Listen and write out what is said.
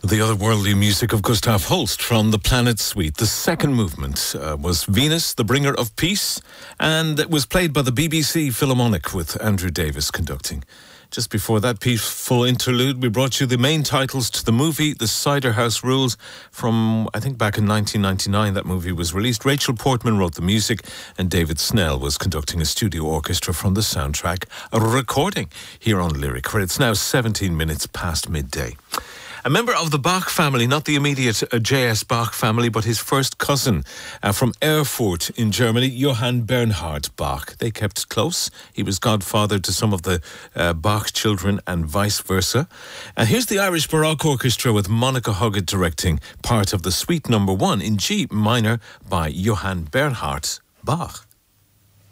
The otherworldly music of Gustav Holst from the Planet Suite. The second movement was Venus, the Bringer of Peace, and it was played by the BBC Philharmonic with Andrew Davis conducting. Just before that peaceful interlude, we brought you the main titles to the movie The Cider House Rules from, I think, back in 1999. That movie was released. Rachel Portman wrote the music, and David Snell was conducting a studio orchestra from the soundtrack, a recording here on Lyric, where it's now 17 minutes past midday. A member of the Bach family, not the immediate J.S. Bach family, but his first cousin from Erfurt in Germany, Johann Bernhard Bach. They kept close. He was godfather to some of the Bach children and vice versa. And here's the Irish Baroque Orchestra with Monica Huggett directing part of the Suite No. 1 in G minor by Johann Bernhard Bach.